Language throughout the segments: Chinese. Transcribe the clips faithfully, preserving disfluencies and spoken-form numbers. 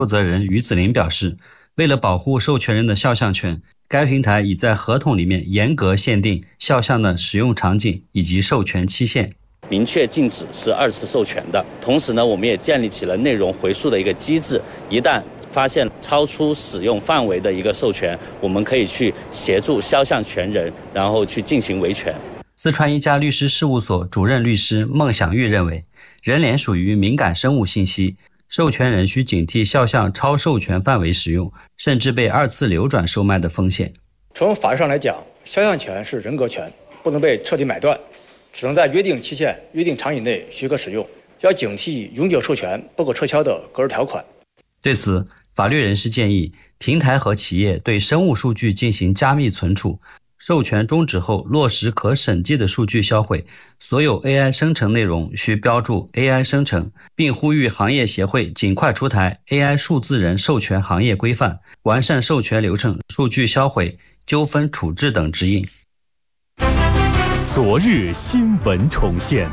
负责人于子林表示，为了保护授权人的肖像权，该平台已在合同里面严格限定肖像的使用场景以及授权期限， 明确禁止是二次授权的。同时呢，我们也建立起了内容回溯的一个机制，一旦发现超出使用范围的一个授权，我们可以去协助肖像权人，然后去进行维权。 四川一家律师事务所主任律师孟享玉认为，人脸属于敏感生物信息，授权人需警惕肖像超授权范围使用，甚至被二次流转售卖的风险。 从法律上来讲，肖像权是人格权，不能被彻底买断，只能在约定期限、约定场景内许可使用，要警惕永久授权不可撤销的格式条款。 对此，法律人士建议平台和企业对生物数据进行加密存储，授权终止后落实可审计的数据销毁，所有 A I 生成内容需标注 A I 生成，并呼吁行业协会尽快出台 A I 数字人授权行业规范，完善授权流程、数据销毁、纠纷处置等指引。 昨日新闻重现，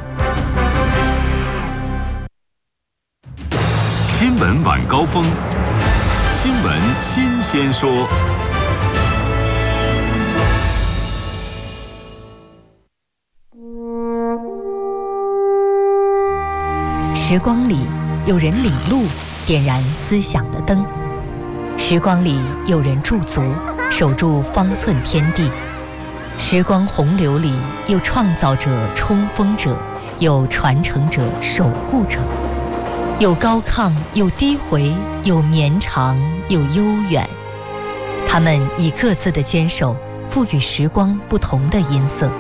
新闻晚高峰，新闻新鲜说。 时光里有人领路，点燃思想的灯；时光里有人驻足，守住方寸天地；时光洪流里有创造者、冲锋者，有传承者、守护者，有高亢，有低回，有绵长，有悠远。他们以各自的坚守，赋予时光不同的音色。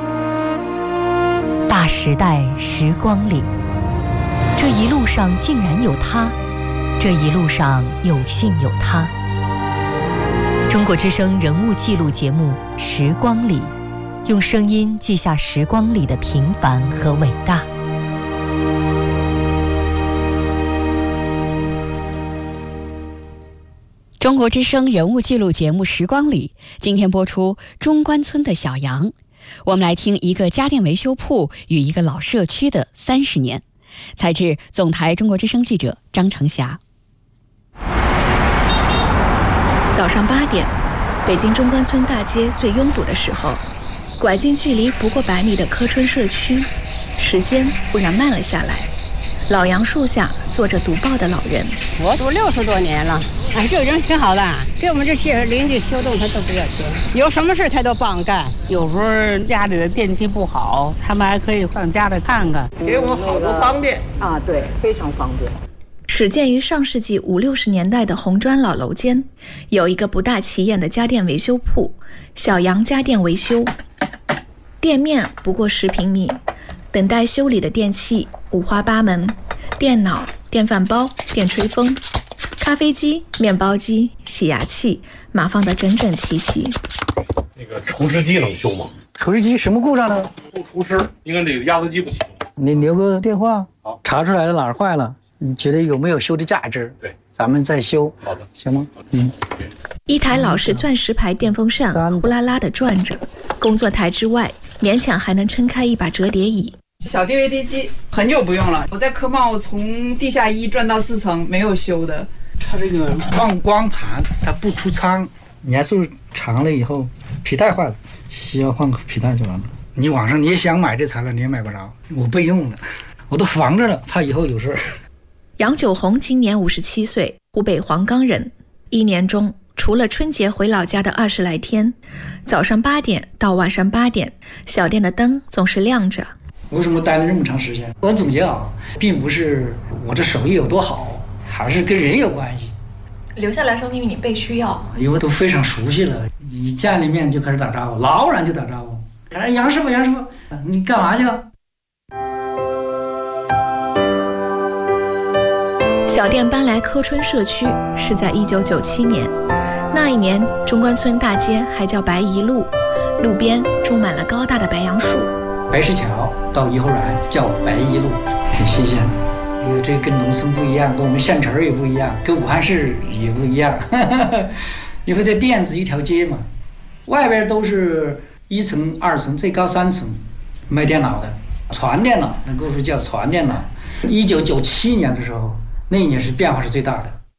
大时代时光里，这一路上竟然有他，这一路上有幸有他。中国之声人物记录节目《时光里》，用声音记下时光里的平凡和伟大。 中国之声人物记录节目《时光里》，今天播出中关村的小杨。我们来听一个家电维修铺与一个老社区的三十年。采自总台中国之声记者张成霞。 早上八点，北京中关村大街最拥堵的时候，拐进距离不过百米的柯春社区，时间忽然慢了下来。老杨树下坐着读报的老人， 我读六十多年了，哎，这个人挺好的，给我们这些邻居修动他都不要钱，有什么事他都帮干。有时候家里的电器不好，他们还可以上家里看看，给我们好多方便啊，对，非常方便。 始建于上世纪五六十年代的红砖老楼间，有一个不大起眼的家电维修铺——小杨家电维修。店面不过十平米，等待修理的电器五花八门，电脑、电饭煲、电吹风、咖啡机、面包机、洗牙器，码放得整整齐齐。 那个除湿机能修吗？ 除湿机什么故障呢？ 不除湿，应该这个压缩机不行。 你留个电话， 好， 查出来了哪儿坏了，你觉得有没有修的价值？ 对， 咱们再修。 好的， 行吗？嗯。 一台老式钻石牌电风扇呼啦啦地转着，工作台之外勉强还能撑开一把折叠椅。 小 D V D 机很久不用了，我在科贸从地下一转到四层没有修的。 它这个放光盘它不出仓，年数长了以后皮带坏了，需要换个皮带就完了。你网上你也想买这材料你也买不着，我备用的，我都防着了，怕以后有事。 杨九红今年五十七岁，湖北黄冈人。一年中除了春节回老家的二十来天，早上八点到晚上八点，小店的灯总是亮着。 为什么待了这么长时间？我总结啊，并不是我这手艺有多好，还是跟人有关系。 留下来说明你被需要， 因为都非常熟悉了，一见了面就开始打招呼，老远就打招呼。哎，杨师傅，杨师傅，你干嘛去啊？ 小店搬来柯春社区是在一九九七年，那一年中关村大街还叫白宜路，路边种满了高大的白杨树。 白石桥到颐和园叫白宜路，挺新鲜的，因为这跟农村不一样，跟我们县城也不一样，跟武汉市也不一样。因为这店子一条街嘛，外边都是一层、二层，最高三层卖电脑的，传电脑能够说叫传电脑。一九九七年的时候，那一年是变化是最大的。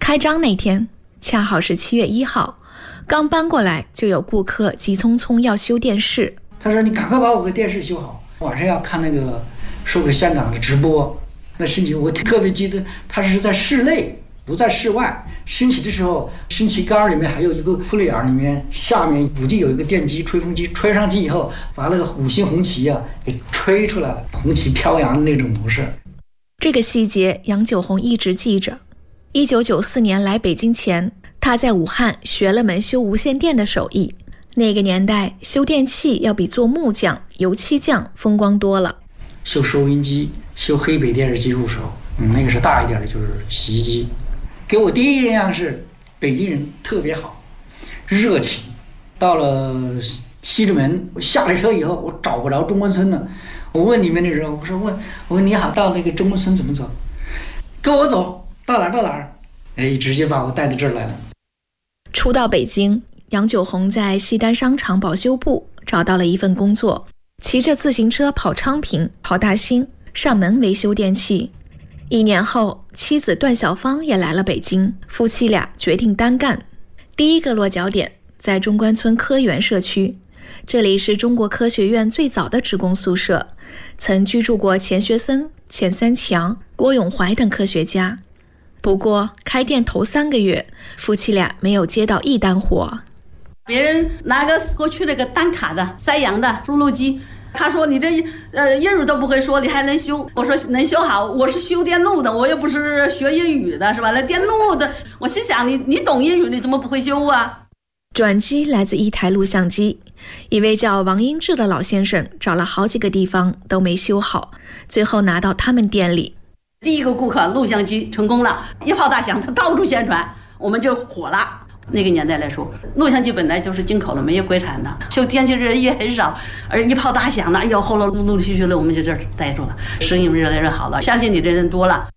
开张那天恰好是七月一号，刚搬过来就有顾客急匆匆要修电视。 他说：“你赶快把我的电视修好，晚上要看那个说给香港的直播。”那升旗我特别记得，它是在室内，不在室外。升旗的时候，升旗杆里面还有一个窟窿眼，里面下面估计有一个电机、吹风机，吹上去以后，把那个五星红旗啊给吹出来了，红旗飘扬的那种模式。 这个细节杨九红一直记着。一九九四年来北京前，他在武汉学了门修无线电的手艺。那个年代修电器要比做木匠、油漆匠风光多了。 修收音机、修黑白电视机入手，嗯，那个是大一点的，就是洗衣机。给我第一印象是北京人特别好，热情。到了西直门，我下了车以后，我找不着中关村了。我问里面的人，我说问，我说你好，到那个中关村怎么走？跟我走，到哪儿到哪儿？哎，直接把我带到这儿来了。 初到北京，杨九红在西单商场保修部找到了一份工作，骑着自行车跑昌平、跑大兴，上门维修电器。一年后，妻子段小芳也来了北京，夫妻俩决定单干。第一个落脚点在中关村科园社区，这里是中国科学院最早的职工宿舍，曾居住过钱学森、钱三强、郭永怀等科学家。不过开店头三个月，夫妻俩没有接到一单活。 别人拿个过去那个单卡的三洋的猪肉机，他说你这呃英语都不会说，你还能修？我说能修好，我是修电路的，我又不是学英语的，是吧？那电路的，我心想你你懂英语，你怎么不会修啊？ 转机来自一台录像机，一位叫王英志的老先生找了好几个地方都没修好，最后拿到他们店里。 第一个顾客录像机成功了，一炮打响，他到处宣传，我们就火了。那个年代来说，录像机本来就是进口的，没有国产的，修电器人也很少，而一炮打响了，哎呦，后来陆陆续续的，我们就这儿待住了，生意越来越好了，相信你的人多了。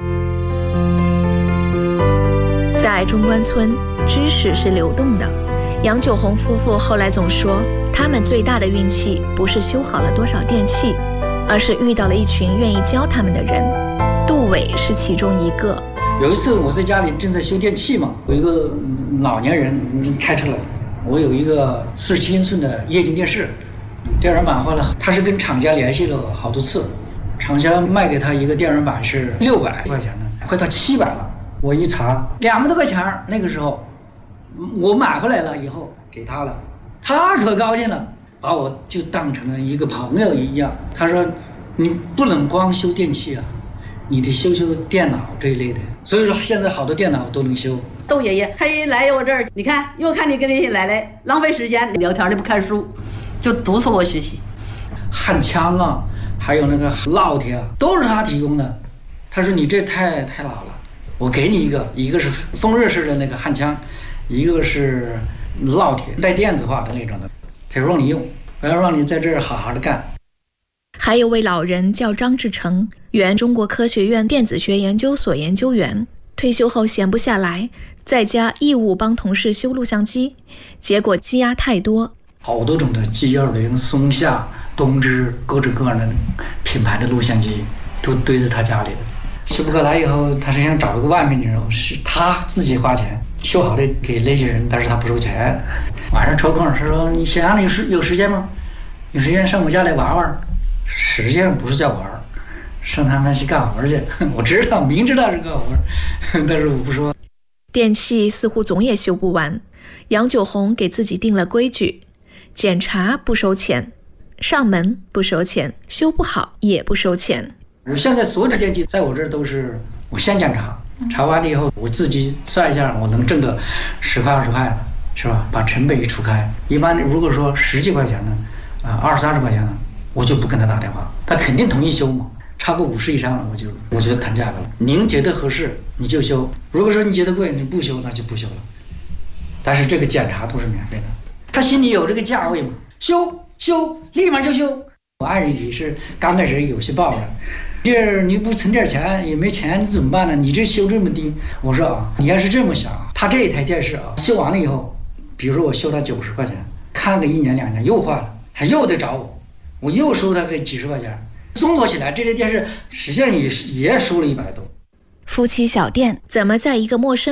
在中关村，知识是流动的。杨九红夫妇后来总说，他们最大的运气不是修好了多少电器，而是遇到了一群愿意教他们的人。杜伟是其中一个。 有一次我在家里正在修电器嘛，有一个老年人开车来，我有一个四十七英寸的液晶电视，电源板坏了，他是跟厂家联系了好多次，厂家卖给他一个电源板是六百块钱的，快到七百了。我一查，两百多块钱，那个时候我买回来了以后给他了，他可高兴了，把我就当成了一个朋友一样。他说你不能光修电器啊，你得修修电脑这一类的。所以说现在好多电脑都能修。 窦爷爷他一来我这儿，你看又看你跟那些奶奶浪费时间聊天，你不看书，就督促我学习。 焊枪啊，还有那个烙铁啊，都是他提供的。他说你这太太老了，我给你一个，一个是风热式的那个焊枪，一个是烙铁带电子化的那种的，他说你用，我要让你在这儿好好的干。 还有位老人叫张志成，原中国科学院电子学研究所研究员，退休后闲不下来，在家义务帮同事修录像机，结果积压太多， 好多种的 G 二零、松下、东芝，各种各样的品牌的录像机都堆在他家里的。修不过来以后，他是想找一个外面的人，是他自己花钱修好的给那些人，但是他不收钱。晚上抽空他说你想你有时有时间吗？有时间上我家来玩玩。实际上不是叫玩，上他们去干活去。我知道，明知道是干活，但是我不说。 电器似乎总也修不完，杨九红给自己定了规矩：检查不收钱，上门不收钱，修不好也不收钱。 我现在所有的电器在我这儿都是我先检查，查完了以后我自己算一下，我能挣个十块二十块的，是吧？把成本一除开，一般如果说十几块钱呢，啊二三十块钱呢。我就不跟他打电话，他肯定同意修嘛。超过五十以上了，我就我就谈价格了。您觉得合适你就修，如果说你觉得贵你不修，那就不修了。但是这个检查都是免费的，他心里有这个价位嘛，修修立马就修。我爱人也是刚开始有些抱怨，这你不存点钱也没钱，你怎么办呢？你这修这么低，我说啊，你要是这么想，他这一台电视啊，修完了以后，比如说我修他九十块钱，看个一年两年又坏了，还又得找我。我又收他个几十块钱，综合起来，这台电视实际上也也收了一百多。 夫妻小店怎么在一个陌生